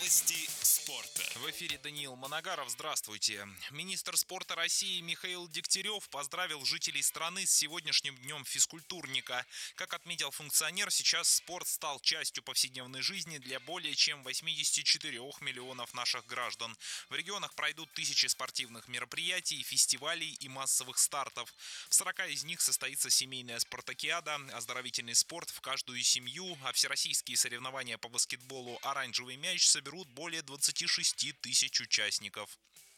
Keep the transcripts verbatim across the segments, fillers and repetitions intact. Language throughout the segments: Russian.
Новости спорта. В эфире Даниил Манагаров. Здравствуйте. Министр спорта России Михаил Дегтярев поздравил жителей страны с сегодняшним днем физкультурника. Как отметил функционер, сейчас спорт стал частью повседневной жизни для более чем восьмидесяти четырёх миллионов наших граждан. В регионах пройдут тысячи спортивных мероприятий, фестивалей и массовых стартов. В сорока из них состоится семейная спартакиада, оздоровительный спорт в каждую семью, а всероссийские соревнования по баскетболу «Оранжевый мяч» соберут более двадцати шести тысяч участников.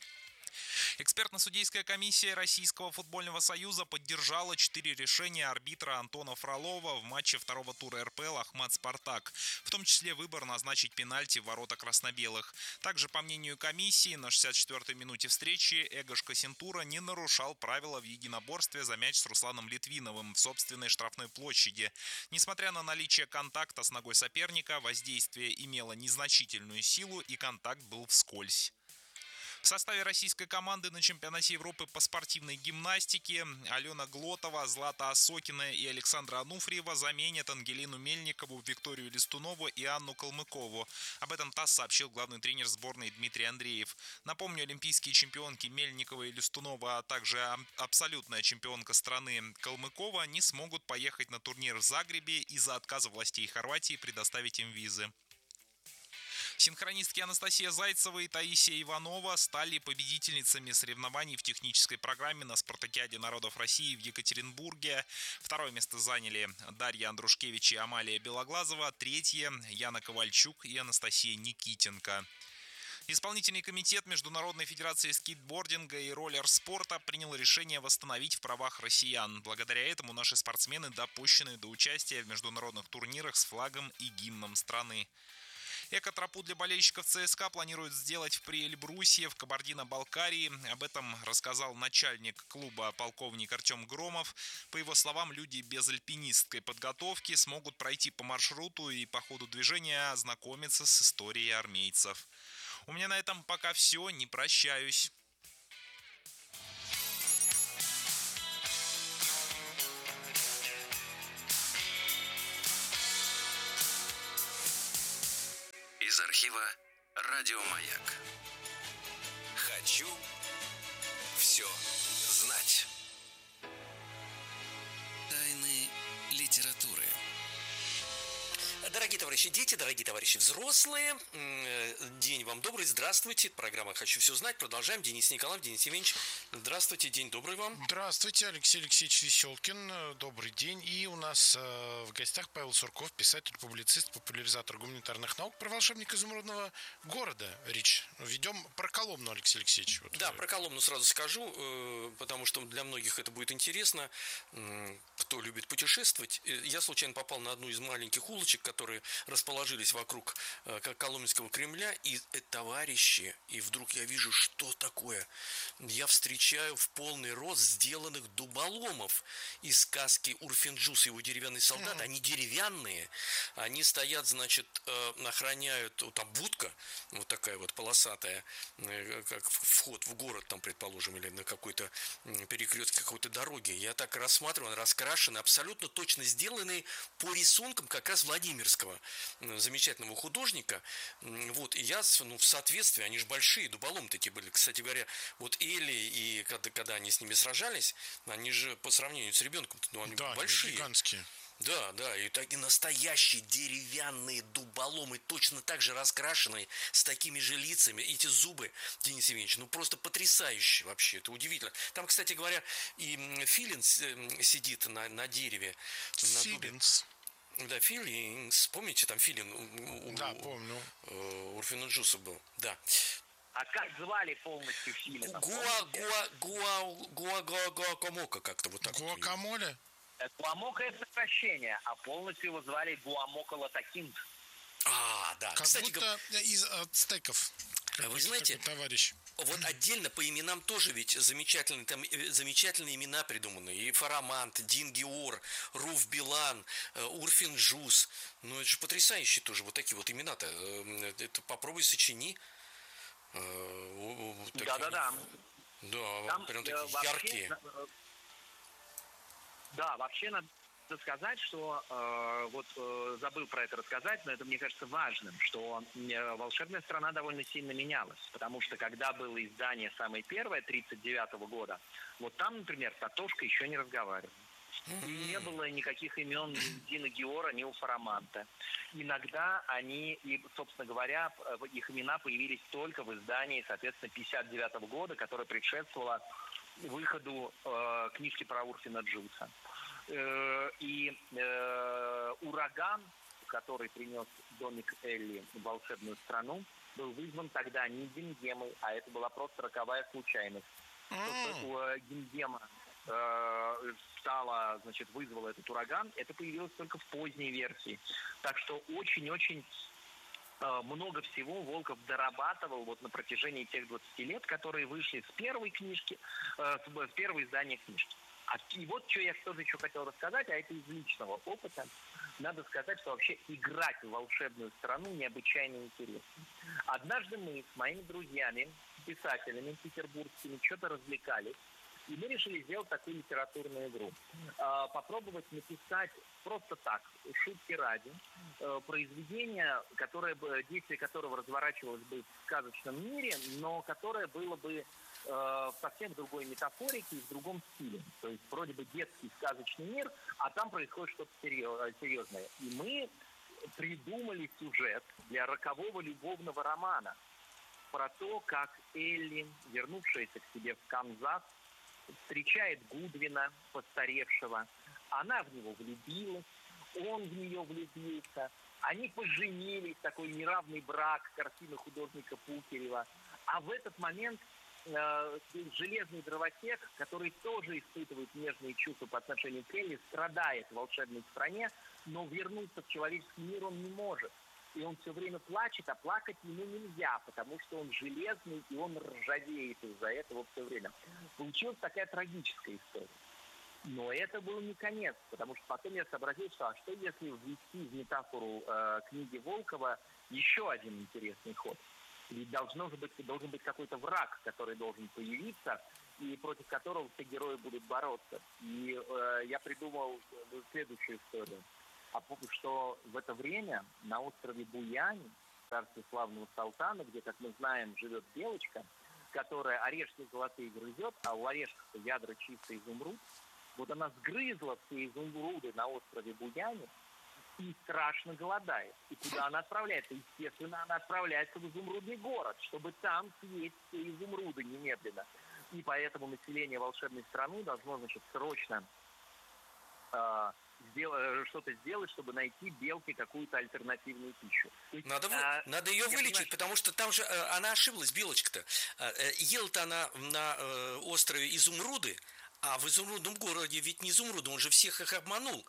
Экспертно-судейская комиссия Российского футбольного союза поддержала четыре решения арбитра Антона Фролова в матче второго тура эр пэ эл «Ахмат-Спартак», в том числе выбор назначить пенальти в ворота красно-белых. Также, по мнению комиссии, на шестьдесят четвёртой минуте встречи Эгош Касентура не нарушал правила в единоборстве за мяч с Русланом Литвиновым в собственной штрафной площади. Несмотря на наличие контакта с ногой соперника, воздействие имело незначительную силу и контакт был вскользь. В составе российской команды на чемпионате Европы по спортивной гимнастике Алена Глотова, Злата Осокина и Александра Ануфриева заменят Ангелину Мельникову, Викторию Листунову и Анну Калмыкову. Об этом ТАСС сообщил главный тренер сборной Дмитрий Андреев. Напомню, олимпийские чемпионки Мельникова и Листунова, а также абсолютная чемпионка страны Калмыкова не смогут поехать на турнир в Загребе из-за отказа властей Хорватии предоставить им визы. Синхронистки Анастасия Зайцева и Таисия Иванова стали победительницами соревнований в технической программе на Спартакиаде народов России в Екатеринбурге. Второе место заняли Дарья Андрушкевич и Амалия Белоглазова. Третье – Яна Ковальчук и Анастасия Никитенко. Исполнительный комитет Международной федерации скейтбординга и роллер-спорта принял решение восстановить в правах россиян. Благодаря этому наши спортсмены допущены до участия в международных турнирах с флагом и гимном страны. Экотропу для болельщиков ЦСКА планируют сделать в Приэльбрусе в Кабардино-Балкарии. Об этом рассказал начальник клуба полковник Артем Громов. По его словам, люди без альпинистской подготовки смогут пройти по маршруту и по ходу движения ознакомиться с историей армейцев. У меня на этом пока все, не прощаюсь. Из архива «Радио Маяк». Хочу все знать. Тайны литературы. Дорогие товарищи дети, дорогие товарищи взрослые, день вам добрый, здравствуйте. Программа «Хочу все знать». Продолжаем. Денис Николаев, Денис Евгеньевич. Здравствуйте, день добрый вам. Здравствуйте, Алексей Алексеевич Веселкин. Добрый день. И у нас э, в гостях Павел Сурков, писатель, публицист, популяризатор гуманитарных наук. Про волшебника изумрудного города речь ведем. Про Коломну, Алексей Алексеевич. Вот да, вы... про Коломну сразу скажу, э, потому что для многих это будет интересно. Э, кто любит путешествовать. Я случайно попал на одну из маленьких улочек, которые расположились вокруг э, Коломенского Кремля, и э, товарищи, и вдруг я вижу, что такое. Я встречаю в полный рост сделанных дуболомов из сказки Урфин-Джюс и его деревянный солдат. Mm-hmm. Они деревянные, они стоят, значит, э, охраняют, вот там будка, вот такая вот полосатая, э, как вход в город, там, предположим, или на какой-то перекрестке какой-то дороги. Я так рассматриваю, раскрашены, абсолютно точно сделанные по рисункам как раз Владимирского, замечательного художника. Вот, и я, ну, в соответствии, они же большие, дуболомы такие были. Кстати говоря, вот Эли, и когда, когда они с ними сражались, они же по сравнению с ребенком, ну, они да, большие. Гигантские. Да, да, и такие настоящие деревянные дуболомы, точно так же раскрашенные, с такими же лицами. Эти зубы, Денис Евгеньевич, ну просто потрясающе вообще, это удивительно. Там, кстати говоря, и Филин сидит на, на дереве. Филинс. Да, Филинс, помните, там Филин у, да, помню. У Урфина-Джюса был, да. А как звали полностью Филина? Гуа, гуа, гуа, гуа, гуа, гуакамока, как-то вот так. Гуакамоле? Гуамока — это сокращение, а полностью его звали Гуамока Латакинт. А, да. Как Кстати, будто из ацтеков. Вы знаете, товарищ. Вот отдельно по именам тоже ведь замечательные, там, замечательные имена придуманы. И Фарамант, Дингиор, Руф Билан, Урфин-Джюс. Ну, это же потрясающие тоже вот такие вот имена-то. Это попробуй сочини. Да-да-да. Да, там, прям такие вообще, яркие. Да, вообще надо Надо сказать, что э, вот э, забыл про это рассказать, но это, мне кажется, важным, что э, «Волшебная страна» довольно сильно менялась, потому что когда было издание самое первое, тридцать девятого года, вот там, например, Татошка еще не разговаривал. И не было никаких имен ни у Дина Геора, ни у Фараманта. Иногда они, и, собственно говоря, их имена появились только в издании, соответственно, пятьдесят девятого года, которое предшествовало выходу э, книжки про Урфина Джуса. И э, ураган, который принес домик Элли в волшебную страну, был вызван тогда не Гимгемой, а это была просто роковая случайность. Mm. У Гимгема э, стала, значит, вызвала этот ураган, это появилось только в поздней версии. Так что очень-очень э, много всего Волков дорабатывал вот на протяжении тех двадцати лет, которые вышли с первой книжки, э, с первого издания книжки. И вот что я тоже еще хотел рассказать, а это из личного опыта. Надо сказать, что вообще играть в волшебную страну необычайно интересно. Однажды мы с моими друзьями, писателями петербургскими, что-то развлекались, и мы решили сделать такую литературную игру. Попробовать написать просто так, шутки ради, произведение, которое бы, действие которого разворачивалось бы в сказочном мире, но которое было бы в совсем другой метафорике и в другом стиле. То есть вроде бы детский сказочный мир, а там происходит что-то серьезное. И мы придумали сюжет для рокового любовного романа про то, как Элли, вернувшаяся к себе в Канзас, встречает Гудвина, постаревшего. Она в него влюбилась, он в нее влюбился. Они поженились, такой неравный брак, картины художника Пукерева. А в этот момент э, железный дровосек, который тоже испытывает нежные чувства по отношению к Элли, страдает в волшебной стране, но вернуться в человеческий мир он не может. И он все время плачет, а плакать ему нельзя, потому что он железный, и он ржавеет из-за этого все время. Получилась такая трагическая история. Но это был не конец, потому что потом я сообразил, что а что если ввести в метафору э, книги Волкова еще один интересный ход? Ведь должно же быть, должен быть какой-то враг, который должен появиться, и против которого все герои будут бороться. И э, я придумал следующую историю. А что в это время на острове Буяне, в царстве славного Салтана, где, как мы знаем, живет белочка, которая орешки золотые грызет, а у орешков ядра чистый изумруд, вот она сгрызла все изумруды на острове Буяне и страшно голодает. И куда она отправляется? Естественно, она отправляется в изумрудный город, чтобы там съесть все изумруды немедленно. И поэтому население волшебной страны должно, значит, срочно э, сделать, что-то сделать, чтобы найти белке какую-то альтернативную пищу. Надо, а, надо ее вылечить, понимаю, потому что там же э, она ошиблась, белочка-то. Э, ела-то она на э, острове изумруды, а в изумрудном городе ведь не изумруды, он же всех их обманул.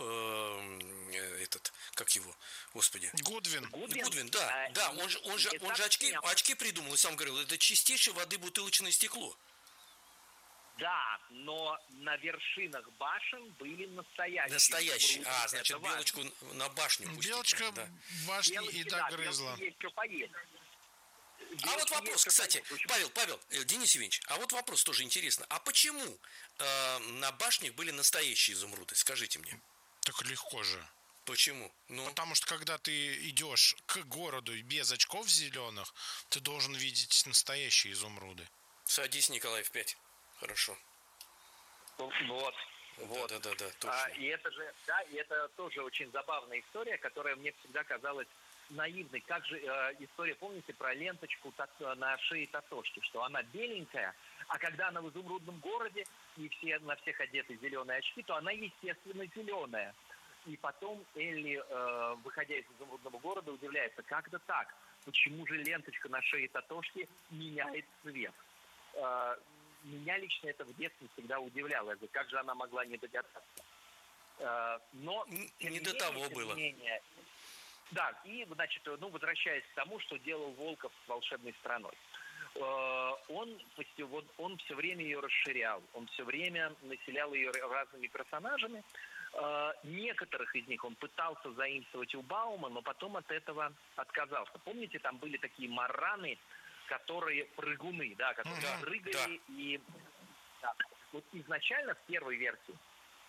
Э, этот, как его, господи. Гудвин. Гудвин, Гудвин, да, а, да, он же, он же, он же очки, очки придумал и сам говорил, это чистейшей воды бутылочное стекло. Да, но на вершинах башен были настоящие. Настоящие. А, значит, это белочку важно. на башню пустить. Белочка надо, да. в башне Белочки, и да, догрызла. белочки есть что поесть. А Белочки вот вопрос, есть что кстати, поесть. Очень- Павел, Павел, э, Денис Евгеньевич, а вот вопрос тоже интересно. А почему э, на башнях были настоящие изумруды? Скажите мне. Так легко же. Почему? Ну, Потому что когда ты идешь к городу без очков зеленых, ты должен видеть настоящие изумруды. садись, Николай, в пять. Хорошо. Вот. Вот. Да, да, да, да, точно. А, и это же, да, и это тоже очень забавная история, которая мне всегда казалась наивной. Как же э, история, помните, про ленточку так, на шее Татошки, что она беленькая, а когда она в изумрудном городе, и все на всех одеты зеленые очки, то она, естественно, зеленая. И потом Элли, э, выходя из изумрудного города, удивляется, как это так? Почему же ленточка на шее Татошки меняет цвет? Э, меня лично это в детстве всегда удивляло. Как же она могла не догадаться? Э, но Не тем до менее, того тем было. менее, да, и, значит, ну, возвращаясь к тому, что делал Волков с волшебной страной. Э, он, он, он все время ее расширял, он все время населял ее разными персонажами. Э, некоторых из них он пытался заимствовать у Баума, но потом от этого отказался. Помните, там были такие марраны, которые прыгуны, да, которые Да, прыгали да. и... Да. Вот изначально в первой версии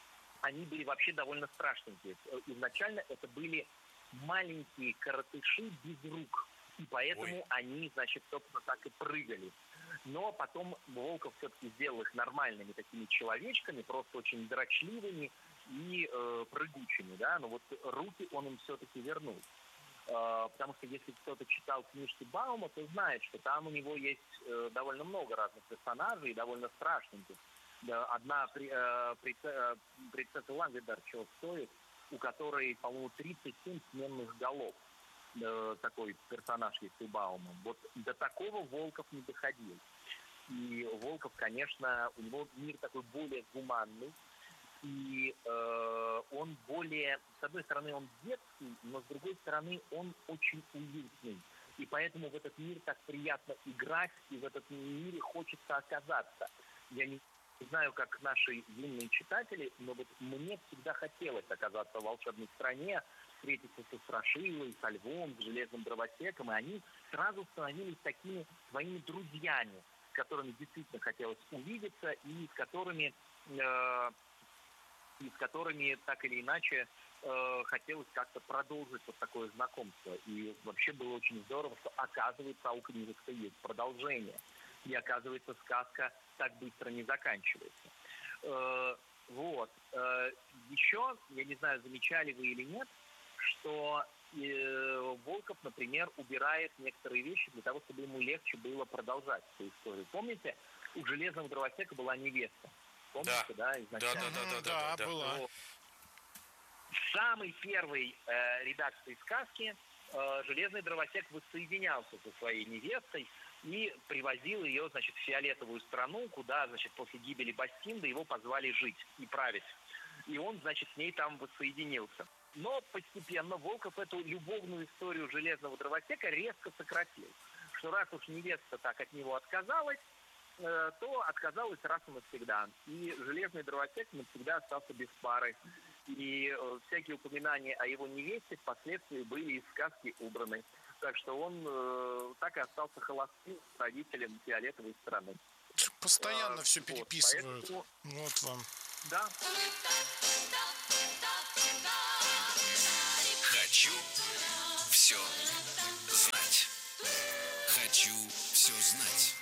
они были вообще довольно страшненькие. Изначально это были маленькие коротыши без рук, и поэтому Ой. они, значит, собственно, так и прыгали. Но потом Волков все-таки сделал их нормальными такими человечками, просто очень дрочливыми и э, прыгучими, да, но вот руки он им все-таки вернул. Э, потому что если кто-то читал книжки Баума, то знает, что там у него есть э, довольно много разных персонажей, довольно страшненьких. Одна э, принцесса Лангедер чего стоит, у которой, по-моему, тридцать семь сменных голов. Э, такой персонаж есть у Баума. Вот до такого Волков не доходил. И Волков, конечно, у него мир такой более гуманный. И э, он более, с одной стороны, он детский, но с другой стороны, он очень уютный. И поэтому в этот мир так приятно играть, и в этом мире хочется оказаться. Я не знаю, как наши юные читатели, но вот мне всегда хотелось оказаться в волшебной стране, встретиться со Страшилой, со Львом, с Железным Дровосеком, и они сразу становились такими своими друзьями, с которыми действительно хотелось увидеться, и с которыми, э, и с которыми так или иначе э, хотелось как-то продолжить вот такое знакомство. И вообще было очень здорово, что оказывается у книжек-то есть продолжение. И оказывается, сказка так быстро не заканчивается. Э, вот. Э, еще, я не знаю, замечали вы или нет, что э, Волков, например, убирает некоторые вещи для того, чтобы ему легче было продолжать эту историю. Помните, у Железного Дровосека была невеста. Помните, да, да изначально? Да, да, да, да, да, да, была. Вот. В самой первой э, редакции сказки э, Железный Дровосек воссоединялся со своей невестой и привозил ее, значит, в фиолетовую страну, куда, значит, после гибели Бастинда его позвали жить и править. И он, значит, с ней там воссоединился. Но постепенно Волков эту любовную историю Железного Дровосека резко сократил. Что раз уж невеста так от него отказалась, э, то отказалась раз и навсегда. И Железный Дровосек навсегда остался без пары. И э, всякие упоминания о его невесте впоследствии были из сказки убраны. Так что он э, так и остался холостым родителем фиолетовой страны. Постоянно а, все вот, переписывают. Поэтому, Вот вам. да. Хочу все знать. Хочу все знать.